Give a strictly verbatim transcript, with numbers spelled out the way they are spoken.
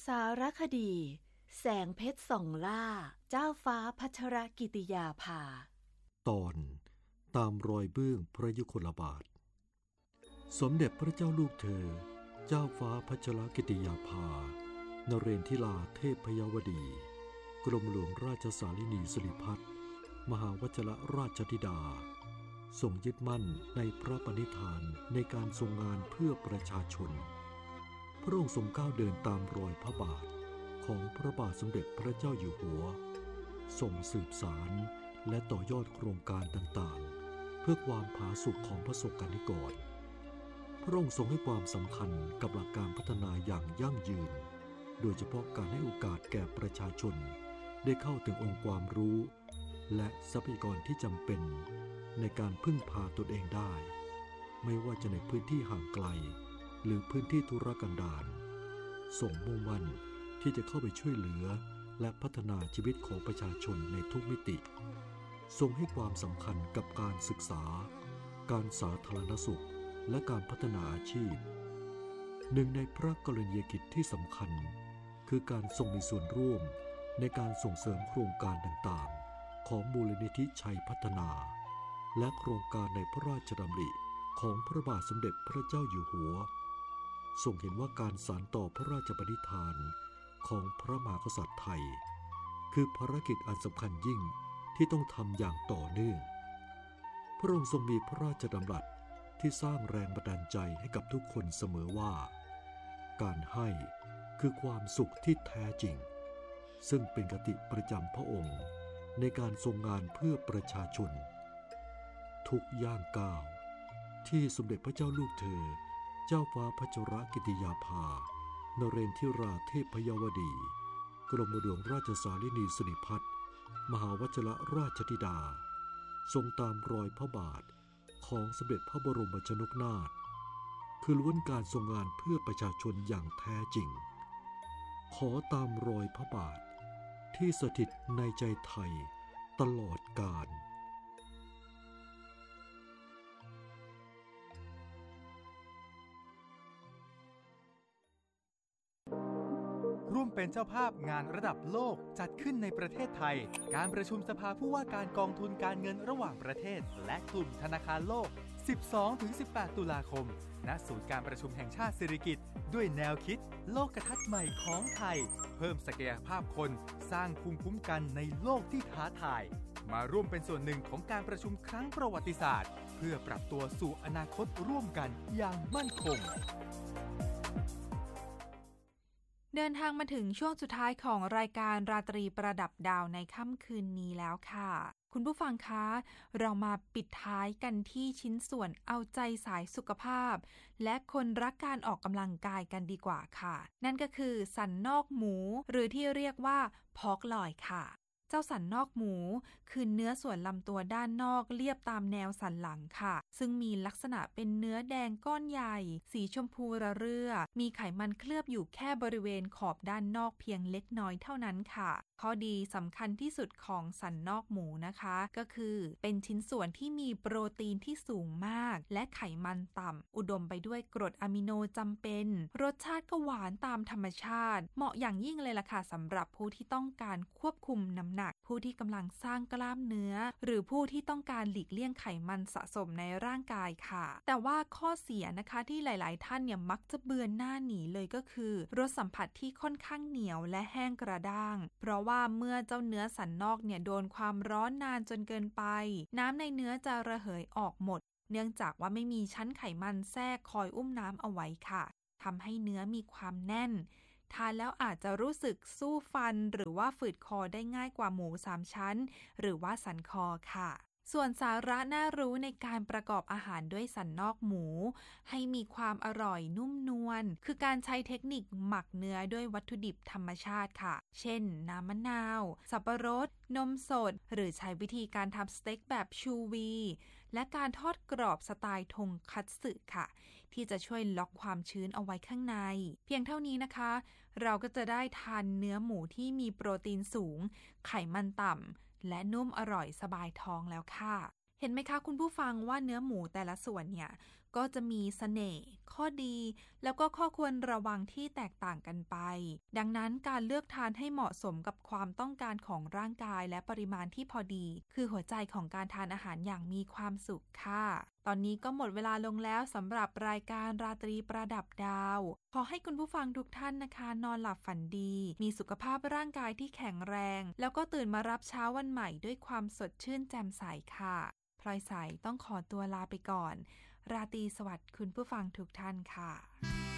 สารคดีแสงเพชรส่องล่าเจ้าฟ้าพัชรกิติยาภาตอนตามรอยเบื้องพระยุคลบาทสมเด็จพระเจ้าลูกเธอเจ้าฟ้าพัชรกิติยาภานเรนทิลาเทพพยวดีกรมหลวงราชสารินีสิริพัฒน์มหาวชรราชธิดาทรงยึดมั่นในพระปณิธานในการทรงงานเพื่อประชาชนพระองค์ทรงก้าวเดินตามรอยพระบาทของพระบาทสมเด็จพระเจ้าอยู่หัวทรงสืบสารและต่อยอดโครงการต่างๆเพื่อความผาสุกของพระสงฆ์นิกรพระองค์ทรงให้ความสำคัญกับหลักการพัฒนาอย่างยั่งยืนโดยเฉพาะการให้โอกาสแก่ประชาชนได้เข้าถึงองค์ความรู้และทรัพยากรที่จำเป็นในการพึ่งพาตนเองได้ไม่ว่าจะในพื้นที่ห่างไกลหรือพื้นที่ทุรกันดารทรงมุ่งมั่นที่จะเข้าไปช่วยเหลือและพัฒนาชีวิตของประชาชนในทุกมิติทรงให้ความสำคัญกับการศึกษาการสาธารณสุขและการพัฒนาอาชีพหนึ่งในพระกรณียกิจที่สำคัญคือการทรงมีส่วนร่วมในการส่งเสริมโครงการต่างๆของมูลนิธิชัยพัฒนาและโครงการในพระราชดำริของพระบาทสมเด็จพระเจ้าอยู่หัวทรงเห็นว่าการสานต่อพระราชปณิธานของพระมหากษัตริย์ไทยคือภารกิจอันสำคัญยิ่งที่ต้องทำอย่างต่อเนื่องพระองค์ทรงมีพระราชดำรัสที่สร้างแรงบันดาลใจให้กับทุกคนเสมอว่าการให้คือความสุขที่แท้จริงซึ่งเป็นคติประจำพระองค์ในการทรงงานเพื่อประชาชนทุกย่างก้าวที่สมเด็จพระเจ้าลูกเธอเจ้าฟ้าพัชรกิติยาภานเรนทิราเทพพยวดีกรมหลวงราชสารินีสิริพัฒน์มหาวชรราชธิดาทรงตามรอยพระบาทของสมเด็จพระบรมชนกนาถคือล้วนการทรงงานเพื่อประชาชนอย่างแท้จริงขอตามรอยพระบาทที่สถิตในใจไทยตลอดกาลร่วมเป็นเจ้าภาพงานระดับโลกจัดขึ้นในประเทศไทยการประชุมสภาผู้ว่าการกองทุนการเงินระหว่างประเทศและกลุ่มธนาคารโลก สิบสองถึงสิบแปด ตุลาคมณศูนย์การประชุมแห่งชาติสิริกิติ์ด้วยแนวคิดโลกทัศน์ใหม่ของไทยเพิ่มศักยภาพคนสร้างภูมิคุ้มกันในโลกที่ท้าทายมาร่วมเป็นส่วนหนึ่งของการประชุมครั้งประวัติศาสตร์เพื่อปรับตัวสู่อนาคตร่วมกันอย่างมั่นคงเดินทางมาถึงช่วงสุดท้ายของรายการราตรีประดับดาวในค่ำคืนนี้แล้วค่ะคุณผู้ฟังคะเรามาปิดท้ายกันที่ชิ้นส่วนเอาใจสายสุขภาพและคนรักการออกกำลังกายกันดีกว่าค่ะนั่นก็คือสันนอกหมูหรือที่เรียกว่าพอกลอยค่ะเจ้าสันนอกหมูคือเนื้อส่วนลำตัวด้านนอกเลียบตามแนวสันหลังค่ะซึ่งมีลักษณะเป็นเนื้อแดงก้อนใหญ่สีชมพูระเรื่อมีไขมันเคลือบอยู่แค่บริเวณขอบด้านนอกเพียงเล็กน้อยเท่านั้นค่ะข้อดีสำคัญที่สุดของสันนอกหมูนะคะก็คือเป็นชิ้นส่วนที่มีโปรตีนที่สูงมากและไขมันต่ำอุดมไปด้วยกรดอะมิโนจำเป็นรสชาติก็หวานตามธรรมชาติเหมาะอย่างยิ่งเลยล่ะค่ะสำหรับผู้ที่ต้องการควบคุมน้ำหนักผู้ที่กำลังสร้างกล้ามเนื้อหรือผู้ที่ต้องการหลีกเลี่ยงไขมันสะสมในร่างกายค่ะแต่ว่าข้อเสียนะคะที่หลายๆท่านเนี่ยมักจะเบือนหน้าหนีเลยก็คือรสสัมผัสที่ค่อนข้างเหนียวและแห้งกระด้างเพราะว่าเมื่อเจ้าเนื้อสันนอกเนี่ยโดนความร้อนนานจนเกินไปน้ำในเนื้อจะระเหยออกหมดเนื่องจากว่าไม่มีชั้นไขมันแทรกคอยอุ้มน้ำเอาไว้ค่ะทำให้เนื้อมีความแน่นทานแล้วอาจจะรู้สึกสู้ฟันหรือว่าฝืดคอได้ง่ายกว่าหมูสามชั้นหรือว่าสันคอค่ะส่วนสาระน่ารู้ในการประกอบอาหารด้วยสันนอกหมูให้มีความอร่อยนุ่มนวลคือการใช้เทคนิคหมักเนื้อด้วยวัตถุดิบธรรมชาติค่ะเช่นน้ำมะนาวสับปะรดนมสดหรือใช้วิธีการทำสเต็กแบบชูวีและการทอดกรอบสไตล์ทงคัตสึค่ะที่จะช่วยล็อกความชื้นเอาไว้ข้างในเพียงเท่านี้นะคะเราก็จะได้ทานเนื้อหมูที่มีโปรตีนสูงไขมันต่ำและนุ่มอร่อยสบายท้องแล้วค่ะเห็นไหมคะคุณผู้ฟังว่าเนื้อหมูแต่ละส่วนเนี่ยก็จะมีเสน่ห์ข้อดีแล้วก็ข้อควรระวังที่แตกต่างกันไปดังนั้นการเลือกทานให้เหมาะสมกับความต้องการของร่างกายและปริมาณที่พอดีคือหัวใจของการทานอาหารอย่างมีความสุขค่ะตอนนี้ก็หมดเวลาลงแล้วสำหรับรายการราตรีประดับดาวขอให้คุณผู้ฟังทุกท่านนะคะนอนหลับฝันดีมีสุขภาพร่างกายที่แข็งแรงแล้วก็ตื่นมารับเช้าวันใหม่ด้วยความสดชื่นแจ่มใสค่ะพลอยใสต้องขอตัวลาไปก่อนราตรีสวัสดิ์คุณผู้ฟังทุกท่านค่ะ